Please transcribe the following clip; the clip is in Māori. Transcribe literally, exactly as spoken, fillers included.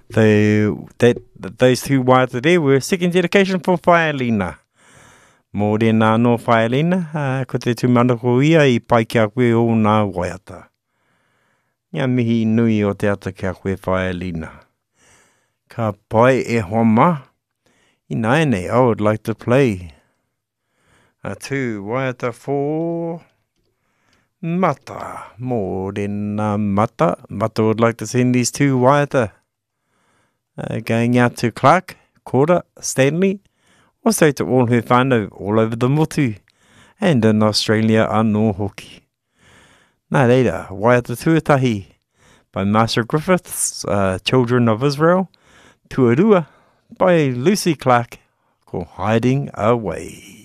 The, that, those two waiata there were second dedication for Whaelina. Mō rena no Whaelina, uh, ko te tūmanako ia I pai kia koe o nā waiata. Ia mihi nui o te ata kia koe Whaelina. Ka pai e homa. I nei, I would like to play uh, two waiata for Mata. Mō rena Mata. Mata would like to send these two waiata. Uh, going out to Clark, Cora, Stanley, also to all her whānau all over the motu, and in Australia anō hoki. Nā reira, Waiata Tuatahi, by Master Griffiths, uh, Children of Israel, Tuarua, by Lucy Clark, called Hiding Away.